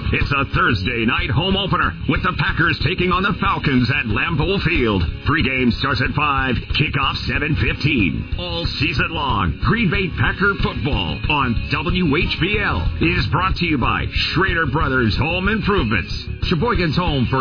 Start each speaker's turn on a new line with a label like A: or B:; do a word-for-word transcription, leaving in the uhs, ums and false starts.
A: It's a Thursday night home opener with the Packers taking on the Falcons at Lambeau Field. Pregame starts at five, kickoff seven fifteen. All season long, Green Bay Packer football on W H B L is brought to you by Schrader Brothers Home Improvements. Sheboygan's home for